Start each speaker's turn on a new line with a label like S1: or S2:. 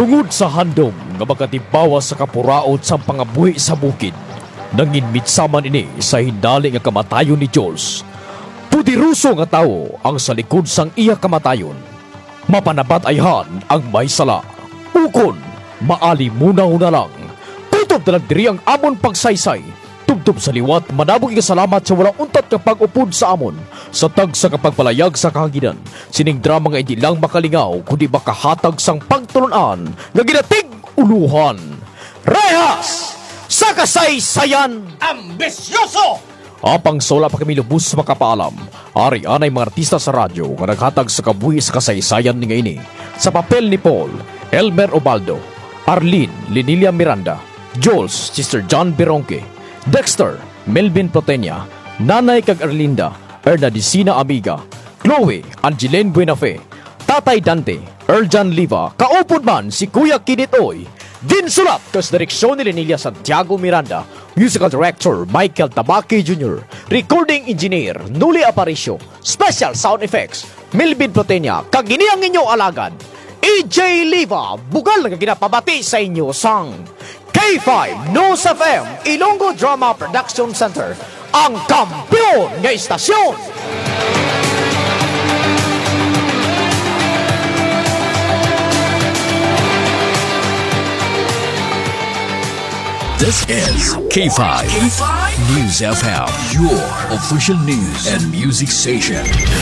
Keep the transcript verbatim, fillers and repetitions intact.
S1: Tungod sa handom nga makatibawa sa kapuraot sa pangabuhi sa bukid, nanginmitsaman ini sa hindali nga kamatayon ni Jules. Pudiruso nga tao ang sa likod sang iya kamatayon. Mapanabat ayhan ang may sala. Ukon, maali muna na lang. Kutob na lang diri ang amon pagsaysay. Tubtob sa liwat, manabog ikasalamat sa walang untat nga pag-upod sa amon. Sa tag sa kapagpalayag sa kahanginan, sining drama nga hindi lang makalingaw, kundi makahatag sang pagtulunan nga ginatig uluhan. Rehas! Sa kasaysayan!
S2: Ambisyoso!
S1: Apang sola pa kami lubos makapaalam. Ari anay mga artista sa radyo nga naghatag sa kabuhi sa kasaysayan ni ngaini. Sa papel ni Paul, Elmer Obaldo, Arlene Linilia Miranda, Jules, Sister John Beronque, Dexter, Melvin Protenia, Nanay kag Erlinda, Ernadicina Amiga, Chloe, Angeline Buenafe, Tatay Dante, Erjan Liva, kaupod man si Kuya Kinitoy. Ginsulat kas direksyon ni Lenilia Santiago Miranda, musical director Michael Tabaki Junior, recording engineer Nuli Aparicio, special sound effects Melvin Protenia, kag ini ang inyong alagad E J Liva, bugal nga ginapabati sa inyo sang K five News F M Ilonggo Drama Production Center, ang kampiyon nga istasyon.
S3: This is K five News F M, your official news and music station.